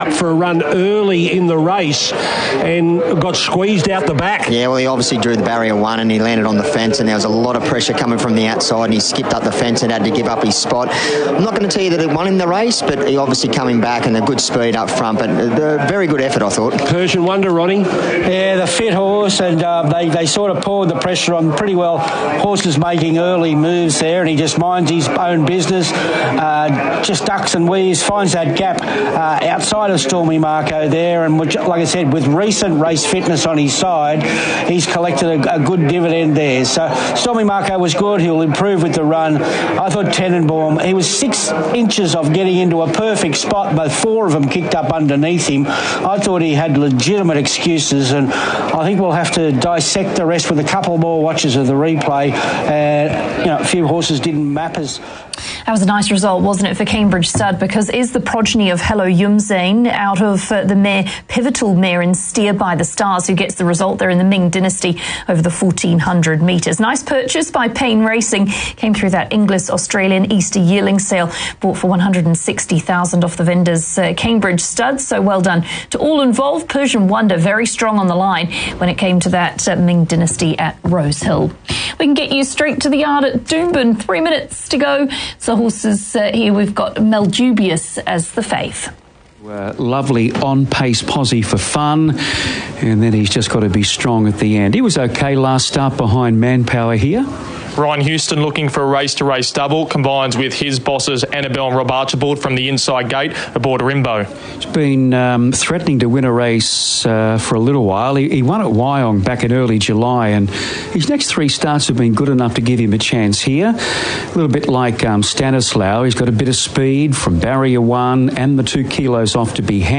up for a run early in the race and got squeezed out the back. Yeah, well, he obviously drew the barrier one and he landed on the fence, and there was a lot of pressure coming from the outside, and he skipped up the fence and had to give up his spot. I'm not going to tell you that he won in the race, but he obviously coming back and a good speed up front, but a very good effort, I thought. Persian Wonder, Ronnie? Yeah, the fit horse, and they sort of poured the pressure on pretty well. Horses making early moves there, and he just minds his own business, just ducks and weaves, finds that gap outside of Stormy Marco there, and like I said, with recent race fitness on his side, he's collected a good dividend there. So Stormy Marco was good. He'll improve with the run. I thought Tenenbaum, he was 6 inches of getting into a perfect spot, but 4 of them kicked up underneath him. I thought he had legitimate excuses, and I think we'll have to dissect the rest with a couple more watches of the replay. A few horses didn't map us. That was a nice result, wasn't it, for Cambridge Stud, because is the progeny of Hello Yumzane out of the mare, Pivotal Mare in Steer by the Stars, who gets the result there in the Ming Dynasty over the 1,400 metres. Nice purchase by Payne Racing. Came through that Inglis-Australian Easter yearling sale, bought for $160,000 off the vendor's Cambridge Stud. So well done to all involved. Persian Wonder very strong on the line when it came to that Ming Dynasty at Rosehill. We can get you straight to the yard at Doomben. 3 minutes to go. So horses here, we've got Meldubious as the fave. Lovely on-pace posse for fun, and then he's just got to be strong at the end. He was okay last start behind Manpower here. Ryan Houston looking for a race-to-race double, combines with his bosses Annabelle and Rob Archibald from the inside gate aboard Rimbo. He's been threatening to win a race for a little while. He won at Wyong back in early July, and his next 3 starts have been good enough to give him a chance here. A little bit like Stanislaw, he's got a bit of speed from barrier 1 and the 2 kilos off to be handled.